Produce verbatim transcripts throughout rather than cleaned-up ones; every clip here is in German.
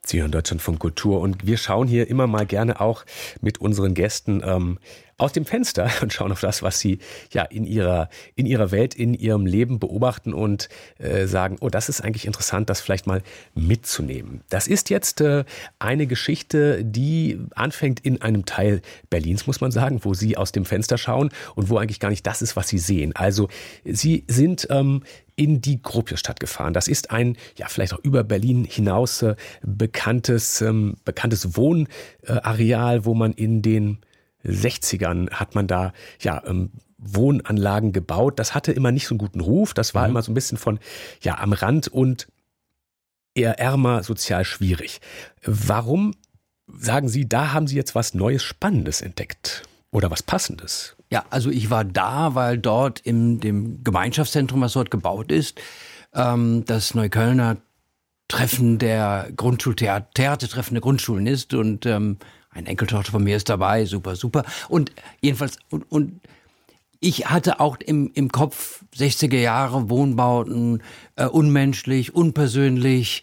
Sie hören Deutschlandfunk Kultur und wir schauen hier immer mal gerne auch mit unseren Gästen ähm, aus dem Fenster und schauen auf das, was sie ja in ihrer in ihrer Welt, in ihrem Leben beobachten und äh, sagen, oh, das ist eigentlich interessant, das vielleicht mal mitzunehmen. Das ist jetzt äh, eine Geschichte, die anfängt in einem Teil Berlins, muss man sagen, wo Sie aus dem Fenster schauen und wo eigentlich gar nicht das ist, was Sie sehen. Also Sie sind ähm, in die Gropiusstadt gefahren. Das ist ein, ja, vielleicht auch über Berlin hinaus äh, bekanntes, ähm, bekanntes Wohnareal, wo man in den sechzigern hat man da, ja, ähm, Wohnanlagen gebaut. Das hatte immer nicht so einen guten Ruf. Das war mhm. immer so ein bisschen von, ja, am Rand und eher ärmer, sozial schwierig. Warum sagen Sie, da haben Sie jetzt was Neues, Spannendes entdeckt? Oder was Passendes? Ja, also ich war da, weil dort in dem Gemeinschaftszentrum, was dort gebaut ist, ähm, das Neuköllner Treffen der Grundschultheater, Theatertreffen der Grundschulen ist und ähm, eine Enkeltochter von mir ist dabei, super, super. Und jedenfalls, und, und ich hatte auch im, im Kopf sechziger Jahre Wohnbauten, äh, unmenschlich, unpersönlich,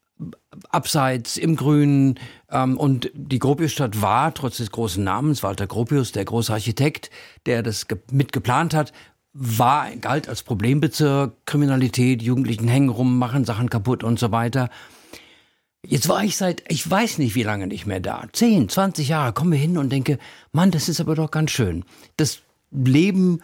abseits, im Grünen. Ähm, und die Gropiusstadt war, trotz des großen Namens, Walter Gropius, der große Architekt, der das ge- mitgeplant hat, war, galt als Problembezirk, Kriminalität, Jugendlichen hängen rum, machen Sachen kaputt und so weiter. Jetzt war ich seit, ich weiß nicht wie lange nicht mehr da. Zehn, zwanzig Jahre, komme hin und denke, Mann, das ist aber doch ganz schön. Das Leben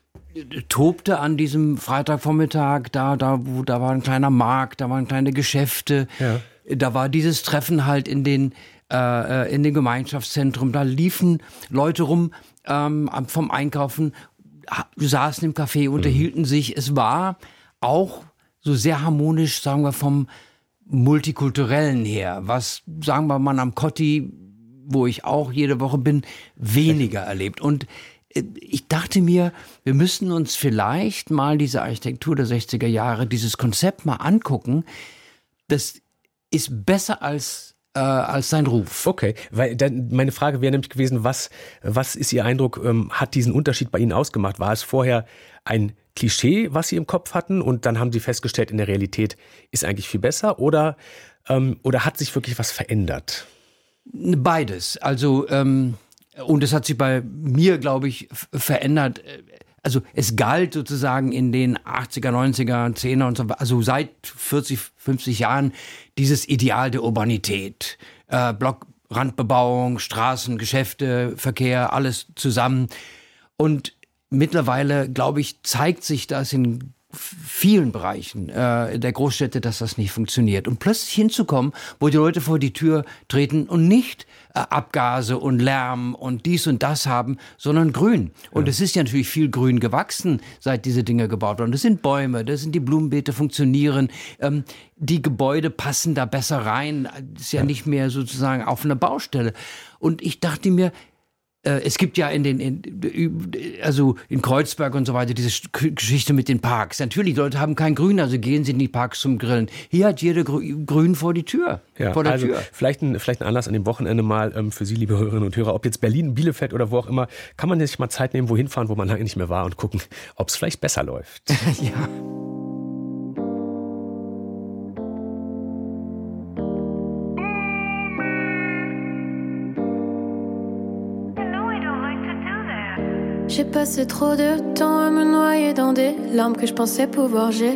tobte an diesem Freitagvormittag, da, da, wo, da war ein kleiner Markt, da waren kleine Geschäfte, ja. Da war dieses Treffen halt in den, äh, in dem Gemeinschaftszentrum, da liefen Leute rum, ähm, vom Einkaufen, saßen im Café, unterhielten mhm. sich. Es war auch so sehr harmonisch, sagen wir, vom Multikulturellen her, was, sagen wir mal, am Kotti, wo ich auch jede Woche bin, weniger erlebt. Und ich dachte mir, wir müssten uns vielleicht mal diese Architektur der sechziger Jahre, dieses Konzept mal angucken. Das ist besser als äh, als sein Ruf. Okay, weil dann meine Frage wäre nämlich gewesen, was was ist Ihr Eindruck, ähm, hat diesen Unterschied bei Ihnen ausgemacht? War es vorher ein Klischee, was Sie im Kopf hatten und dann haben Sie festgestellt, in der Realität ist eigentlich viel besser oder ähm, oder hat sich wirklich was verändert? Beides. Also ähm, und es hat sich bei mir, glaube ich, f- verändert. Also es galt sozusagen in den achtziger, neunziger, zehner und so, also seit vierzig, fünfzig Jahren dieses Ideal der Urbanität. Äh, Blockrandbebauung, Straßen, Geschäfte, Verkehr, alles zusammen. Und mittlerweile, glaube ich, zeigt sich das in vielen Bereichen äh, der Großstädte, dass das nicht funktioniert. Und plötzlich hinzukommen, wo die Leute vor die Tür treten und nicht äh, Abgase und Lärm und dies und das haben, sondern Grün. Und ja. Es ist ja natürlich viel Grün gewachsen, seit diese Dinge gebaut wurden. Das sind Bäume, das sind die Blumenbeete, funktionieren. Ähm, die Gebäude passen da besser rein. Das ist ja, ja nicht mehr sozusagen auf einer Baustelle. Und ich dachte mir, es gibt ja in den, in, also in Kreuzberg und so weiter, diese Geschichte mit den Parks. Natürlich, die Leute haben kein Grün, also gehen sie in die Parks zum Grillen. Hier hat jeder Grün vor die Tür. Ja, vor der also Tür. Vielleicht ein, vielleicht ein Anlass an dem Wochenende mal ähm, für Sie, liebe Hörerinnen und Hörer, ob jetzt Berlin, Bielefeld oder wo auch immer, kann man sich mal Zeit nehmen, wohin fahren, wo man lange nicht mehr war und gucken, ob es vielleicht besser läuft. Ja. J'ai passé trop de temps à me noyer dans des larmes que je pensais pouvoir gérer.